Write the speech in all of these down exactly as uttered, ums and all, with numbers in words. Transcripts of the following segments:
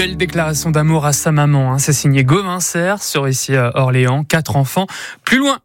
Belle déclaration d'amour à sa maman, hein. C'est signé Gauvin Serre sur ici à Orléans. Quatre enfants. Plus loin.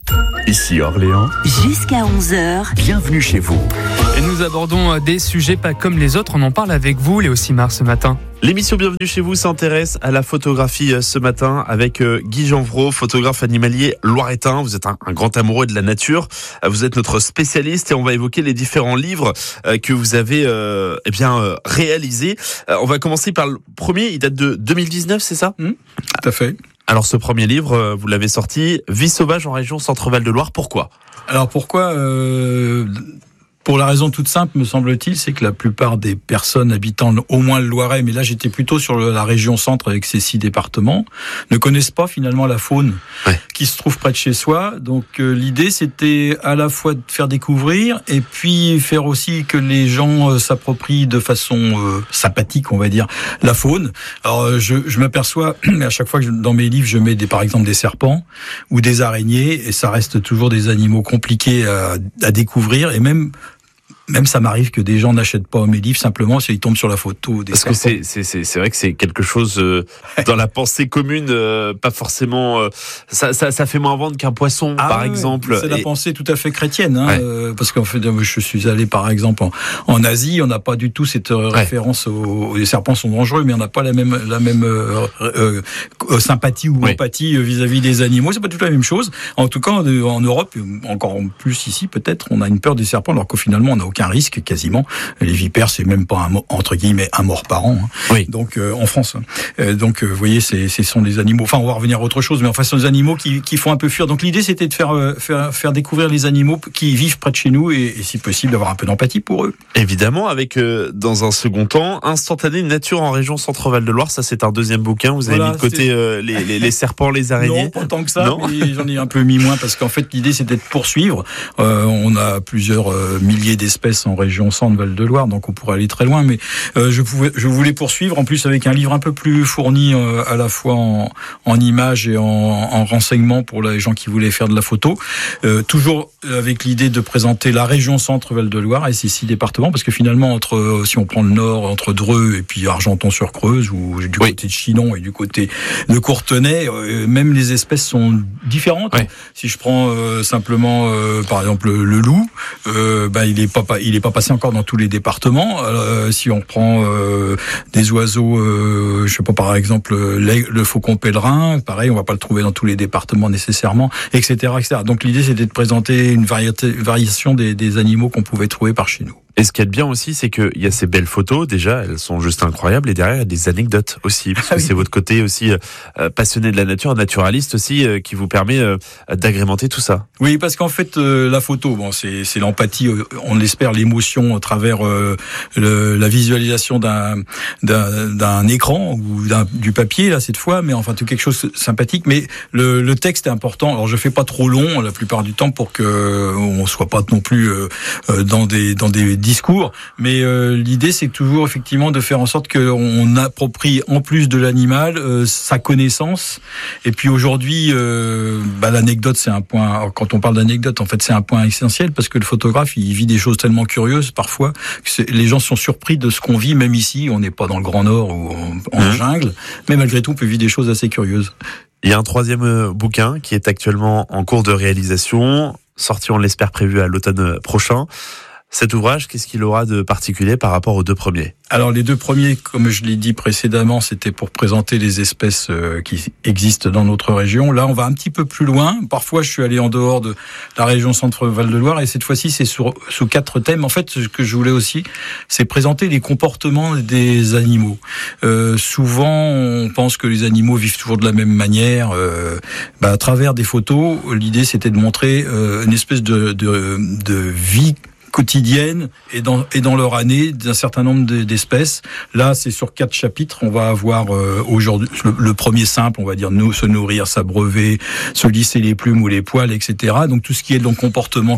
Ici Orléans. Jusqu'à onze heures. Bienvenue chez vous. Et nous abordons des sujets pas comme les autres. On en parle avec vous, Léo Simard, ce matin. L'émission Bienvenue chez vous s'intéresse à la photographie ce matin avec Guy Genvreau, photographe animalier loiretain. Vous êtes un, un grand amoureux de la nature. Vous êtes notre spécialiste et on va évoquer les différents livres que vous avez euh, eh bien réalisés. On va commencer par le premier. Il date de deux mille dix-neuf, c'est ça ? Mmh, tout à fait. Alors ce premier livre, vous l'avez sorti, Vie sauvage en région Centre-Val de Loire. Pourquoi ? Alors pourquoi euh, Pour la raison toute simple, me semble-t-il, c'est que la plupart des personnes habitant au moins le Loiret, mais là j'étais plutôt sur le, la région centre avec ses six départements, ne connaissent pas finalement la faune ouais. qui se trouve près de chez soi. Donc euh, l'idée c'était à la fois de faire découvrir et puis faire aussi que les gens euh, s'approprient de façon euh, sympathique, on va dire, la faune. Alors je, je m'aperçois, à chaque fois que je, dans mes livres je mets des, par exemple des serpents ou des araignées, et ça reste toujours des animaux compliqués à, à découvrir, et même Même ça m'arrive que des gens n'achètent pas mes livres simplement s'ils tombent sur la photo. Des Parce serpents. que c'est, c'est, c'est, c'est vrai que c'est quelque chose euh, dans la pensée commune, euh, pas forcément. Euh, ça, ça, ça fait moins vendre qu'un poisson, ah, par ouais, exemple. C'est et... la pensée tout à fait chrétienne, hein, ouais. euh, parce qu'en fait, je suis allé par exemple en, en Asie, on n'a pas du tout cette euh, ouais. référence aux les serpents sont dangereux, mais on n'a pas la même la même euh, euh, euh, sympathie ou ouais. empathie vis-à-vis des animaux. C'est pas tout la même chose. En tout cas, en, en Europe, encore plus ici, peut-être, on a une peur des serpents, alors qu'au finalement, on n'a aucun risque quasiment. Les vipères, c'est même pas un, entre guillemets un mort par an. Hein. Oui. Donc euh, en France. Euh, donc euh, vous voyez, c'est, ce sont des animaux. Enfin, on va revenir à autre chose, mais enfin, ce sont des animaux qui, qui font un peu fuir. Donc l'idée, c'était de faire, euh, faire, faire découvrir les animaux qui vivent près de chez nous et, et si possible, d'avoir un peu d'empathie pour eux. Évidemment, avec euh, dans un second temps, Instantané nature en région Centre-Val de Loire. Ça, c'est un deuxième bouquin. Vous avez voilà, mis de côté euh, les, les, les serpents, les araignées. Non, pas tant que ça. Non. Mais j'en ai un peu mis moins parce qu'en fait, l'idée, c'était de poursuivre. Euh, on a plusieurs euh, milliers d'espèces en région Centre-Val de Loire, donc on pourrait aller très loin, mais euh, je pouvais, je voulais poursuivre en plus avec un livre un peu plus fourni euh, à la fois en, en images et en, en renseignements pour les gens qui voulaient faire de la photo, euh, toujours avec l'idée de présenter la région Centre-Val de Loire et ses six départements, parce que finalement entre, si on prend le nord, entre Dreux et puis Argenton-sur-Creuse, ou du oui. côté de Chinon et du côté de Courtenay, euh, même les espèces sont différentes. Oui. Si je prends euh, simplement euh, par exemple le loup, euh, bah, il est pas il est pas passé encore dans tous les départements. Euh, si on prend euh, des oiseaux, euh, je sais pas, par exemple le faucon pèlerin, pareil, on va pas le trouver dans tous les départements nécessairement, et cetera, et cetera. Donc l'idée, c'était de présenter une variété, variation des, des animaux qu'on pouvait trouver par chez nous. Et ce qui est bien aussi, c'est qu'il y a ces belles photos, déjà, elles sont juste incroyables, et derrière, il y a des anecdotes aussi, parce que ah oui. c'est votre côté aussi euh, passionné de la nature, naturaliste aussi, euh, qui vous permet euh, d'agrémenter tout ça. Oui, parce qu'en fait, euh, la photo, bon, c'est, c'est l'empathie, euh, on espère l'émotion à travers euh, le, la visualisation d'un, d'un, d'un écran ou d'un, du papier, là, cette fois, mais enfin, tout quelque chose de sympathique, mais le, le texte est important. Alors, je fais pas trop long, la plupart du temps, pour que on soit pas non plus euh, dans des, dans des discours, mais euh, l'idée c'est toujours effectivement de faire en sorte qu'on approprie en plus de l'animal euh, sa connaissance. Et puis aujourd'hui, euh, bah, l'anecdote c'est un point. Alors, quand on parle d'anecdote, en fait c'est un point essentiel parce que le photographe il vit des choses tellement curieuses parfois que les gens sont surpris de ce qu'on vit, même ici. On n'est pas dans le Grand Nord ou en, en mmh. jungle, mais malgré tout on peut vivre des choses assez curieuses. Il y a un troisième bouquin qui est actuellement en cours de réalisation, sorti on l'espère prévu à l'automne prochain. Cet ouvrage, qu'est-ce qu'il aura de particulier par rapport aux deux premiers ? Alors les deux premiers, comme je l'ai dit précédemment, c'était pour présenter les espèces qui existent dans notre région. Là, on va un petit peu plus loin. Parfois, je suis allé en dehors de la région Centre-Val de Loire et cette fois-ci, c'est sur, sous quatre thèmes. En fait, ce que je voulais aussi, c'est présenter les comportements des animaux. Euh, souvent, on pense que les animaux vivent toujours de la même manière. Euh, bah, à travers des photos, l'idée, c'était de montrer euh, une espèce de, de, de vie quotidienne et dans et dans leur année d'un certain nombre d'espèces. Là, c'est sur quatre chapitres. On va avoir euh, aujourd'hui le, le premier simple, on va dire nous se nourrir, s'abreuver, se lisser les plumes ou les poils, et cetera. Donc tout ce qui est dans le comportement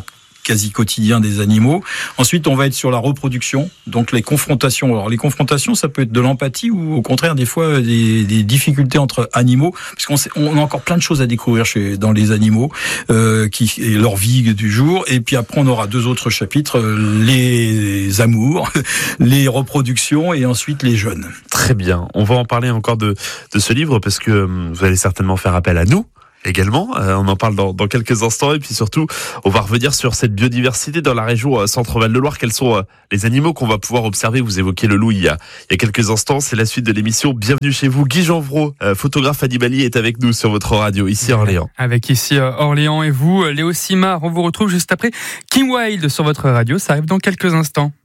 quasi quotidien des animaux. Ensuite, on va être sur la reproduction, donc les confrontations. Alors, les confrontations, ça peut être de l'empathie ou au contraire, des fois, des, des difficultés entre animaux, parce qu'on sait, on a encore plein de choses à découvrir chez, dans les animaux, euh, qui, et leur vie du jour. Et puis après, on aura deux autres chapitres, les amours, les reproductions et ensuite les jeunes. Très bien. On va en parler encore de, de ce livre parce que vous allez certainement faire appel à nous. Également, euh, on en parle dans, dans quelques instants et puis surtout, on va revenir sur cette biodiversité dans la région euh, Centre-Val de Loire. Quels sont euh, les animaux qu'on va pouvoir observer? Vous évoquez le loup il y a, il y a quelques instants. C'est la suite de l'émission. Bienvenue chez vous. Guy Genvreau, euh, photographe animalier, est avec nous sur votre radio ici à Orléans. Avec ici euh, Orléans et vous, Léo Simard. On vous retrouve juste après Kim Wilde sur votre radio. Ça arrive dans quelques instants.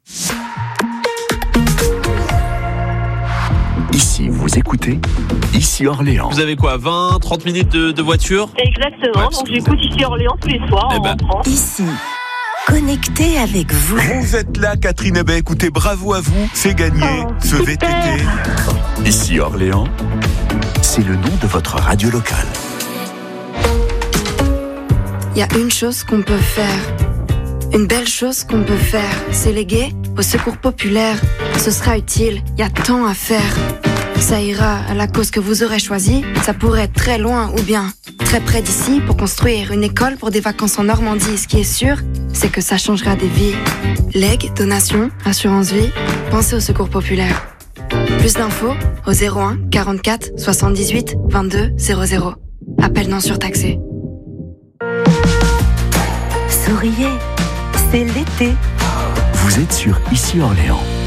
Ici, vous écoutez, ici Orléans. Vous avez quoi, vingt, trente minutes de, de voiture? Exactement, ouais, donc j'écoute ici Orléans tous les soirs eh ben. en rentrant. Ici, connecté avec vous. Vous êtes là, Catherine. Eh ben, écoutez, bravo à vous, c'est gagné, Oh, ce super. V T T. Ici Orléans, c'est le nom de votre radio locale. Il y a une chose qu'on peut faire, une belle chose qu'on peut faire, c'est léguer au secours populaire. Ce sera utile, il y a tant à faire. Ça ira à la cause que vous aurez choisie. Ça pourrait être très loin ou bien très près d'ici pour construire une école pour des vacances en Normandie. Ce qui est sûr, c'est que ça changera des vies. Legs, donations, assurance vie, pensez au secours populaire. Plus d'infos au zéro un quarante-quatre soixante-dix-huit vingt-deux zéro zéro. Appel non surtaxé. Souriez, c'est l'été. Vous êtes sur Ici Orléans.